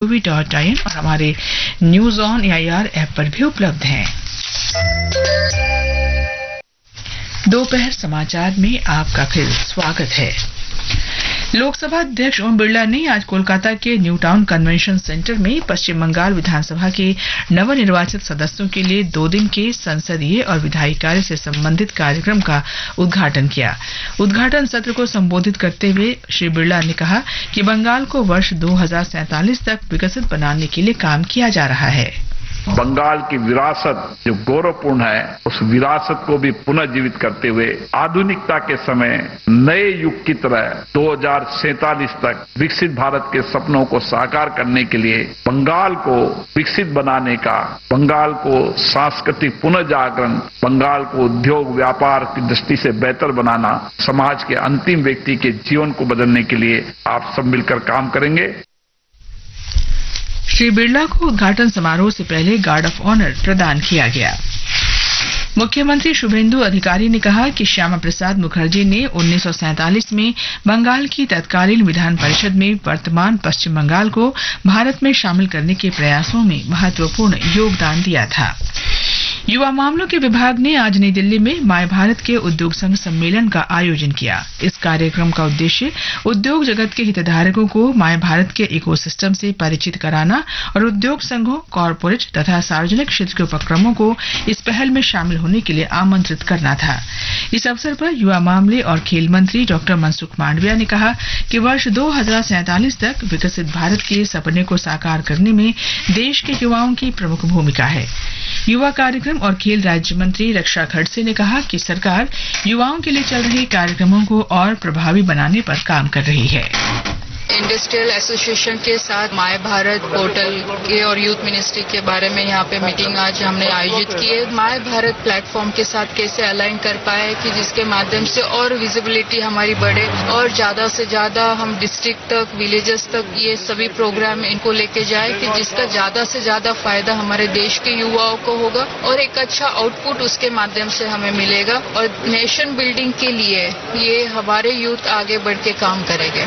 gov.in और हमारे news on AIR app पर भी उपलब्ध हैं। दोपहर समाचार में आपका फिर स्वागत है। लोकसभा अध्यक्ष ओम बिरला ने आज कोलकाता के न्यू टाउन कन्वेंशन सेंटर में पश्चिम बंगाल विधानसभा के नवनिर्वाचित सदस्यों के लिए 2 दिन के संसदीय और विधायी कार्य से संबंधित कार्यक्रम का उद्घाटन किया। उद्घाटन सत्र को संबोधित करते हुए श्री बिरला ने कहा कि बंगाल को वर्ष 2047 तक विकसित बनाने के लिए काम किया जा रहा है। बंगाल की विरासत जो गौरवपूर्ण है, उस विरासत को भी पुनर्जीवित करते हुए आधुनिकता के समय नए युग की तरह 2047 तक विकसित भारत के सपनों को साकार करने के लिए बंगाल को विकसित बनाने का, बंगाल को सांस्कृतिक पुनर्जागरण, बंगाल को उद्योग व्यापार की दृष्टि से बेहतर बनाना, समाज के अंतिम व्यक्ति के जीवन को बदलने के लिए आप सब मिलकर काम करेंगे। श्री बिरला को उद्घाटन समारोह से पहले गार्ड ऑफ ऑनर प्रदान किया गया। मुख्यमंत्री शुभेंदु अधिकारी ने कहा कि श्यामा प्रसाद मुखर्जी ने 1947 में बंगाल की तत्कालीन विधान परिषद में वर्तमान पश्चिम बंगाल को भारत में शामिल करने के प्रयासों में महत्वपूर्ण योगदान दिया था। युवा मामलों के विभाग ने आज नई दिल्ली में माय भारत के उद्योग संघ सम्मेलन का आयोजन किया। इस कार्यक्रम का उद्देश्य उद्योग जगत के हितधारकों को माय भारत के इकोसिस्टम से परिचित कराना और उद्योग संघों, कॉरपोरेट तथा सार्वजनिक क्षेत्र के उपक्रमों को इस पहल में शामिल होने के लिए आमंत्रित करना था। इस अवसर पर युवा मामले और खेल मंत्री डॉक्टर मनसुख मांडविया ने कहा कि वर्ष 2047 तक विकसित भारत के सपने को साकार करने में देश के युवाओं की प्रमुख भूमिका है। युवा कार्यक्रम और खेल राज्य मंत्री रक्षा खड़से ने कहा कि सरकार युवाओं के लिए चल रहे कार्यक्रमों को और प्रभावी बनाने पर काम कर रही है। इंडस्ट्रियल एसोसिएशन के साथ माय भारत पोर्टल के और यूथ मिनिस्ट्री के बारे में यहाँ पे मीटिंग आज हमने आयोजित की है। माय भारत प्लेटफॉर्म के साथ कैसे अलाइन कर पाए कि जिसके माध्यम से और विजिबिलिटी हमारी बढ़े और ज्यादा से ज्यादा हम डिस्ट्रिक्ट तक, विलेजेस तक ये सभी प्रोग्राम इनको लेके जाए कि जिसका ज्यादा से ज्यादा फायदा हमारे देश के युवाओं को होगा और एक अच्छा आउटपुट उसके माध्यम से हमें मिलेगा और नेशन बिल्डिंग के लिए ये हमारे यूथ आगे बढ़ के काम करेंगे।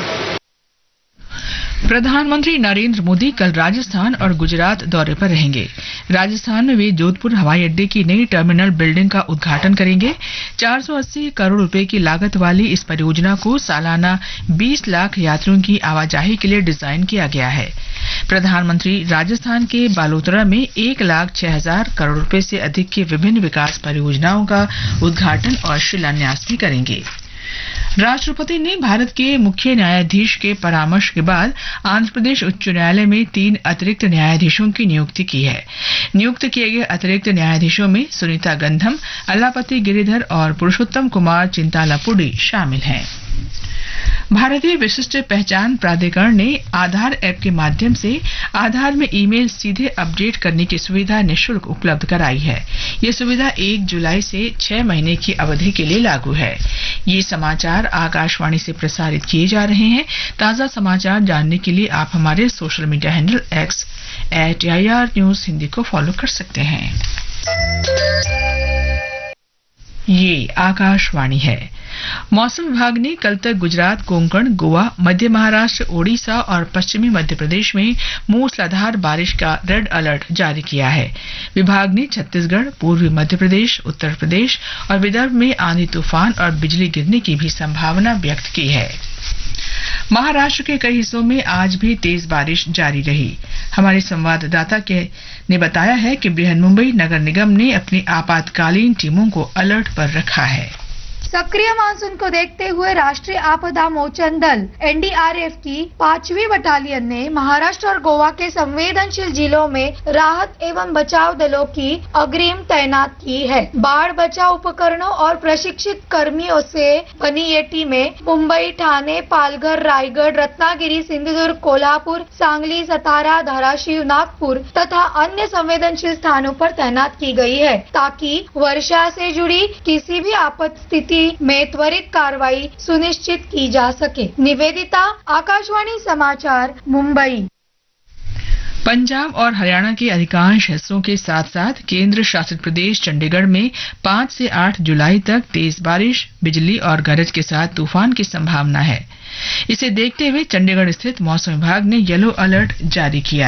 प्रधानमंत्री नरेंद्र मोदी कल राजस्थान और गुजरात दौरे पर रहेंगे। राजस्थान में वे जोधपुर हवाई अड्डे की नई टर्मिनल बिल्डिंग का उद्घाटन करेंगे। 480 करोड़ रुपए की लागत वाली इस परियोजना को सालाना 20 लाख यात्रियों की आवाजाही के लिए डिजाइन किया गया है। प्रधानमंत्री राजस्थान के बालोतरा में 1,06,000 करोड़ रुपए से अधिक की विभिन्न विकास परियोजनाओं का उद्घाटन और शिलान्यास भी करेंगे। राष्ट्रपति ने भारत के मुख्य न्यायाधीश के परामर्श के बाद आंध्र प्रदेश उच्च न्यायालय में 3 अतिरिक्त न्यायाधीशों की नियुक्ति की है। नियुक्त किए गए अतिरिक्त न्यायाधीशों में सुनीता गंधम, अल्लापति गिरिधर और पुरुषोत्तम कुमार चिंतालापुडी शामिल हैं। भारतीय विशिष्ट पहचान प्राधिकरण ने आधार ऐप के माध्यम से आधार में ईमेल सीधे अपडेट करने की सुविधा निःशुल्क उपलब्ध कराई है। ये सुविधा 1 जुलाई से 6 महीने की अवधि के लिए लागू है। ये समाचार आकाशवाणी से प्रसारित किए जा रहे हैं। ताजा समाचार जानने के लिए आप हमारे social media handle X @AIR News Hindi को फॉलो कर सकते हैं। ये आकाशवाणी है। मौसम विभाग ने कल तक गुजरात, कोंकण, गोवा, मध्य महाराष्ट्र, ओडिशा और पश्चिमी मध्य प्रदेश में मूसलाधार बारिश का रेड अलर्ट जारी किया है। विभाग ने छत्तीसगढ़, पूर्वी मध्य प्रदेश, उत्तर प्रदेश और विदर्भ में आंधी तूफान और बिजली गिरने की भी संभावना व्यक्त की है। महाराष्ट्र के कई हिस्सों में आज भी तेज बारिश जारी रही। हमारे संवाददाता ने बताया है कि बृहन्मुंबई नगर निगम ने अपनी आपातकालीन टीमों को अलर्ट पर रखा है। सक्रिय मानसून को देखते हुए राष्ट्रीय आपदा मोचन दल NDRF की 5वीं बटालियन ने महाराष्ट्र और गोवा के संवेदनशील जिलों में राहत एवं बचाव दलों की अग्रिम तैनात की है। बाढ़ बचाव उपकरणों और प्रशिक्षित कर्मियों से बनी ये टीमें मुंबई, ठाणे, पालघर, रायगढ़, रत्नागिरी, सिंधुदुर्ग, कोल्हापुर, सांगली, सतारा, धाराशिव, नागपुर तथा अन्य संवेदनशील स्थानों पर तैनात की गई है ताकि वर्षा से जुड़ी किसी भी आपात स्थिति में त्वरित कार्रवाई सुनिश्चित की जा सके। निवेदिता, आकाशवाणी समाचार, मुंबई। पंजाब और हरियाणा के अधिकांश हिस्सों के साथ साथ केंद्र शासित प्रदेश चंडीगढ़ में 5 से 8 जुलाई तक तेज बारिश, बिजली और गरज के साथ तूफान की संभावना है। इसे देखते हुए चंडीगढ़ स्थित मौसम विभाग ने येलो अलर्ट जारी किया